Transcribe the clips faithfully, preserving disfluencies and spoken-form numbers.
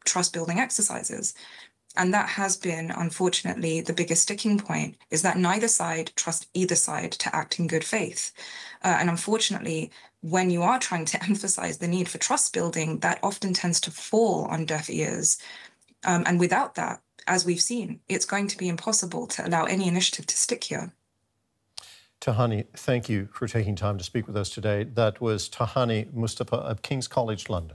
trust-building exercises. And that has been, unfortunately, the biggest sticking point, is that neither side trusts either side to act in good faith. Uh, and unfortunately, when you are trying to emphasize the need for trust building, that often tends to fall on deaf ears. Um, and without that, as we've seen, it's going to be impossible to allow any initiative to stick here. Tahani, thank you for taking time to speak with us today. That was Tahani Mustafa of King's College London.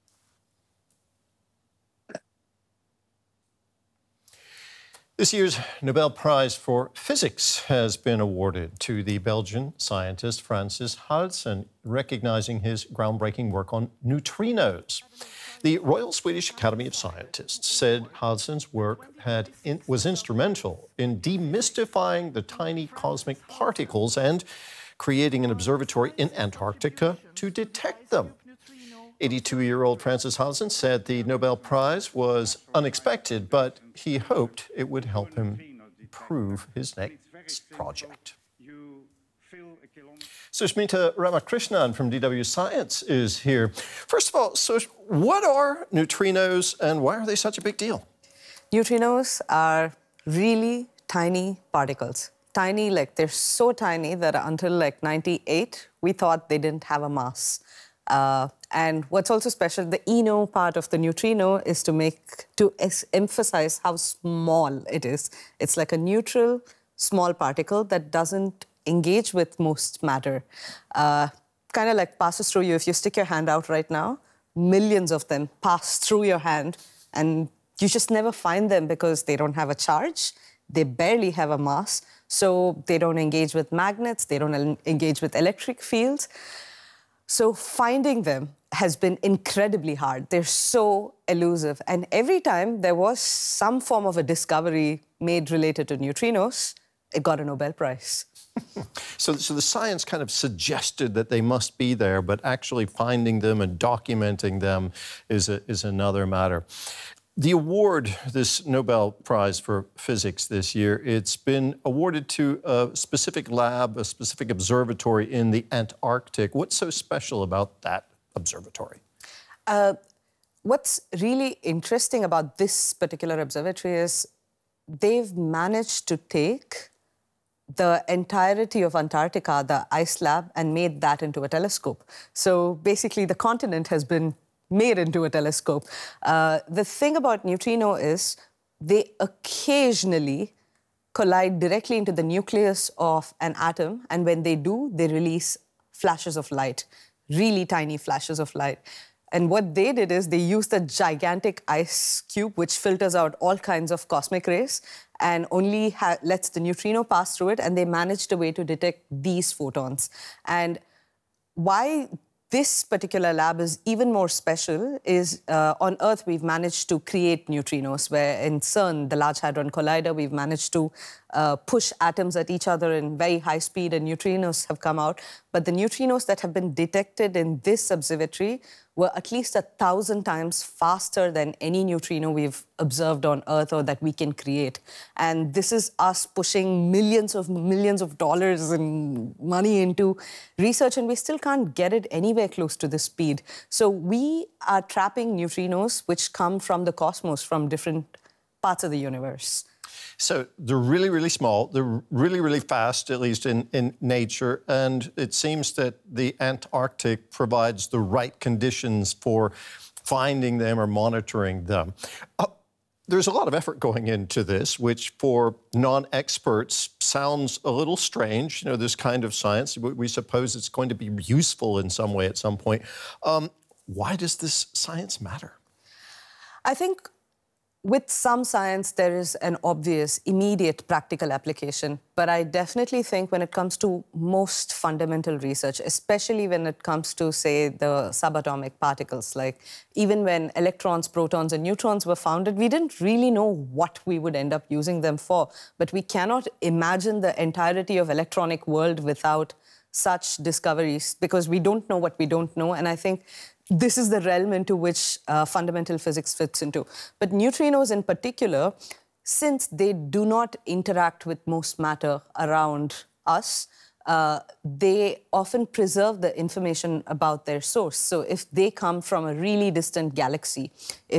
This year's Nobel Prize for Physics has been awarded to the Belgian scientist Francis Halsen, recognizing his groundbreaking work on neutrinos. The Royal Swedish Academy of Scientists said Halsen's work had in, was instrumental in demystifying the tiny cosmic particles and creating an observatory in Antarctica to detect them. eighty-two-year-old Francis Halsen said the Nobel Prize was unexpected, but he hoped it would help him improve his next project. Sushmita Ramakrishnan from D W Science is here. First of all, Sush, what are neutrinos and why are they such a big deal? Neutrinos are really tiny particles. Tiny, like they're so tiny that until like ninety-eight, we thought they didn't have a mass. Uh, and what's also special, the ino part of the neutrino is to make, to emphasize how small it is. It's like a neutral, small particle that doesn't engage with most matter. Uh, kind of like passes through you. If you stick your hand out right now, millions of them pass through your hand and you just never find them because they don't have a charge. They barely have a mass, so they don't engage with magnets, they don't engage with electric fields. So finding them has been incredibly hard. They're so elusive. And every time there was some form of a discovery made related to neutrinos, it got a Nobel Prize. so, so the science kind of suggested that they must be there, but actually finding them and documenting them is, a, is another matter. The award, this Nobel Prize for Physics this year, it's been awarded to a specific lab, a specific observatory in the Antarctic. What's so special about that observatory? Uh, what's really interesting about this particular observatory is they've managed to take the entirety of Antarctica, the ice lab, and made that into a telescope. So basically, the continent has been made into a telescope. Uh, the thing about neutrino is they occasionally collide directly into the nucleus of an atom, and when they do, they release flashes of light, really tiny flashes of light. And what they did is they used a gigantic ice cube which filters out all kinds of cosmic rays and only lets the neutrino pass through it, and they managed a way to detect these photons. And why this particular lab is even more special is uh, on Earth we've managed to create neutrinos, where in CERN, the Large Hadron Collider, we've managed to uh, push atoms at each other in very high speed and neutrinos have come out. But the neutrinos that have been detected in this observatory were at least a thousand times faster than any neutrino we've observed on Earth or that we can create. And this is us pushing millions of millions of dollars and money into research, and we still can't get it anywhere close to this speed. So we are trapping neutrinos which come from the cosmos, from different parts of the universe. So they're really, really small. They're really, really fast, at least in, in nature. And it seems that the Antarctic provides the right conditions for finding them or monitoring them. Uh, there's a lot of effort going into this, which for non-experts sounds a little strange. You know, this kind of science, we suppose it's going to be useful in some way at some point. Um, why does this science matter? I think with some science, there is an obvious, immediate practical application. But I definitely think when it comes to most fundamental research, especially when it comes to, say, the subatomic particles, like even when electrons, protons, and neutrons were founded, we didn't really know what we would end up using them for. But we cannot imagine the entirety of electronic world without such discoveries, because we don't know what we don't know. And I think this is the realm into which uh, fundamental physics fits into. But neutrinos in particular, since they do not interact with most matter around us, uh, they often preserve the information about their source. So if they come from a really distant galaxy, if